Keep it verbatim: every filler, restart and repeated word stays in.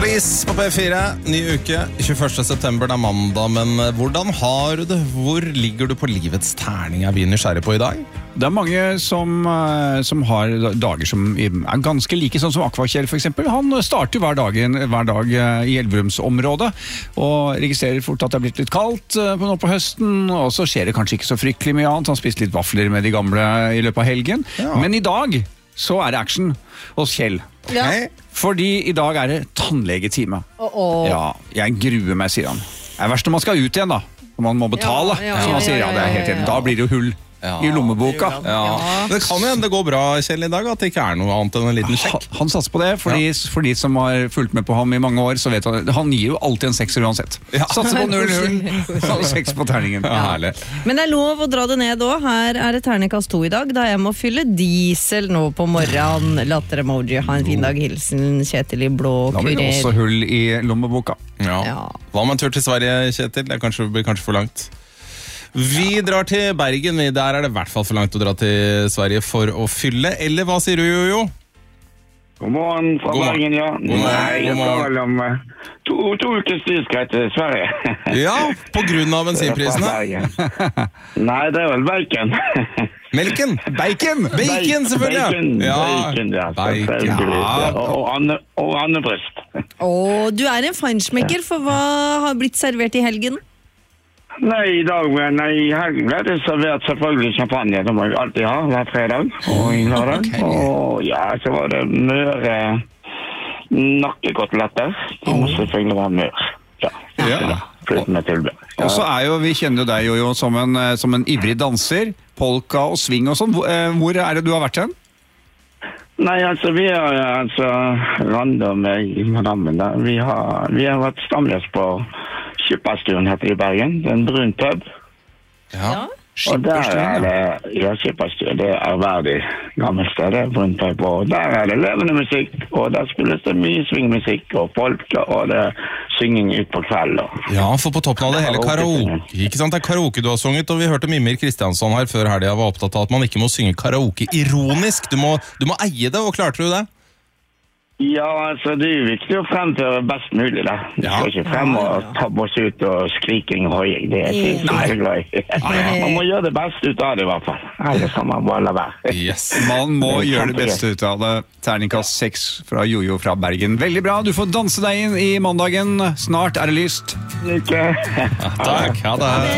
Police på P fire, ny uke, tjueførste september, det er mandag, men hvordan har du det? Hvor ligger du på livets terning? Er vi nysgjerrig på i dag? Det er mange som, som har dager som er ganske like, sånn som Akvakjell for eksempel. Han starter hver dag, hver dag i Elverumsområdet og registrerer fort at det er blitt litt kaldt nå på høsten, og så skjer det kanskje ikke så fryktelig mye annet. Han spiste litt vafler med de gamle i løpet av helgen, ja. Men i dag så er det action hos Kjell. Ja. Fordi i dag er det tannlegetime. Oh, oh. Ja, jeg gruer meg, sier han. Det er verst når man skal ut igjen da, og man må betale. Ja, ja, så man ja, sier, ja, ja, det er helt enig. Da blir det jo hull. Ja. I lommeboka. Ja. Det kan jo hende det går bra, Kjell, i dag, at det ikke er noe annet enn en liten sjekk. Han, han satser på det, fordi, ja. For de som har fulgt med på ham i mange år, så vet han, han gir jo alltid en sekser uansett. Ja. Satser på null null, og seks på terningen. Ja. Herlig. Men det er lov å dra det ned også. Her er det terningkast to i dag, da jeg må fylle diesel nå på morgenen. Latter-emoji, ha en fin dag, hilsen Kjetil i blå kurer. Da blir det også hull i lommeboka. Ja. Ja. Hva med en tur til Sverige, Kjetil? Det kanskje, blir kanskje for langt. Vi drar til Bergen, der er det i hvert fall for langt å dra til Sverige for å fylle, eller hva sier du, Jojo? God morgen fra God morgen. Bergen, ja. God morgen. Nei, jeg skal vel om uh, to, to ukers tid skal jeg til Sverige. Ja, på grunn av bensinprisene. Nei, det er vel bacon. Melken? Bacon! Bacon, selvfølgelig! Bacon, ja. Bacon, ja. Bacon. Ja. Og, og, ande, og andebryst. Åh, du er en feinschmecker, for hva har blitt servert i helgen? Nei, i dag, nei, i helgen ble det servert selvfølgelig champagne, det må jeg alltid ha, hver fredag og i lørdag. Okay. Og ja, så var det møre nakkekoteletter. De må selvfølgelig være mør. Ja, ja. Flytt med tilbud. Ja. Og så er jo, vi kjenner jo deg jo, jo som, en, som en ivrig danser, polka og swing og sånn. Hvor er det du har vært hen? Nei, altså, vi har altså Rande og meg i madammen der. Vi har, vi har vært stamløs på Skipperstuen heter det i Bergen, det er en brun pub. Ja, og der er det, ja, Skipperstuen, det er ærverdig gammelt sted, det er brun pub, og der er det levende musikk, og der spilles det mye swingmusikk og polka, og det er synging ut på kveld. Og ja, for på toppen av det hele karaoke, ikke sant? Det er karaoke du har sunget, og vi hørte Mimir Kristiansson her før helgen var opptatt av at man ikke må synge karaoke ironisk, du må, du må eie det, og klarte du det? Ja, altså det er jo viktig å fremføre best mulig da. Du ja. skal ikke frem og tabbe oss ut og skriking og høying, det er ikke så glad i. Man må gjøre det beste ut av det i hvert fall. Ellers kan man bare la være. Yes. Man må gjøre det beste ut av det. Terningkast seks fra Jojo fra Bergen. Veldig bra, du får danse deg inn i mandagen. Snart er det lyst. Lykke. Ja, takk, ha det.